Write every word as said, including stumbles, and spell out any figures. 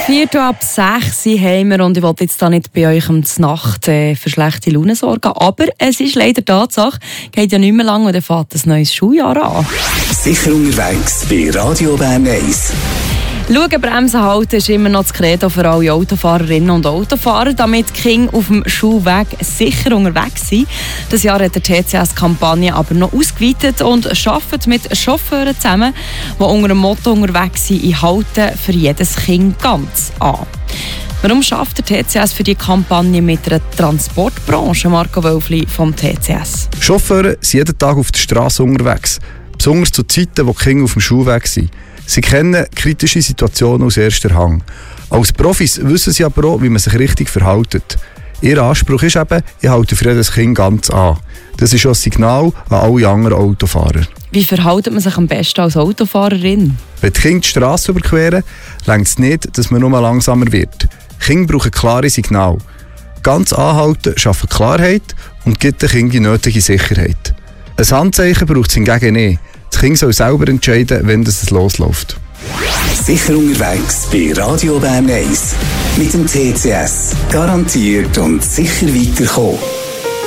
Viertel ab sechs haben wir und ich wollte jetzt da nicht bei euch um die Nacht äh, für schlechte Laune sorgen, aber es ist leider Tatsache, geht ja nicht mehr lange und dann fängt ein neues Schuljahr an. Sicher unterwegs bei Radio Bern eins. Schauen, Bremsen halten ist immer noch das Credo für alle Autofahrerinnen und Autofahrer, damit die Kinder auf dem Schulweg sicher unterwegs sind. Das Jahr hat der T C S-Kampagne aber noch ausgeweitet und arbeitet mit Chauffeuren zusammen, die unter dem Motto unterwegs sind, ich halte für jedes Kind ganz an. Warum schafft der T C S für die Kampagne mit der Transportbranche? Marco Wölfli vom T C S. Chauffeure sind jeden Tag auf der Straße unterwegs, besonders zu Zeiten, wo die Kinder auf dem Schulweg sind. Sie kennen kritische Situationen aus erster Hand. Als Profis wissen sie aber auch, wie man sich richtig verhält. Ihr Anspruch ist eben, ich halte für jedes Kind ganz an. Das ist auch ein Signal an alle anderen Autofahrer. Wie verhält man sich am besten als Autofahrerin? Wenn die Kinder die Strasse überqueren, reicht es nicht, dass man nur langsamer wird. Kinder brauchen klare Signale. Ganz anhalten schafft Klarheit und gibt den Kindern die nötige Sicherheit. Ein Handzeichen braucht es hingegen nicht. Das Kind soll selber entscheiden, wenn es losläuft. Sicher unterwegs bei Radio Bern eins. Mit dem T C S. Garantiert und sicher weiterkommen.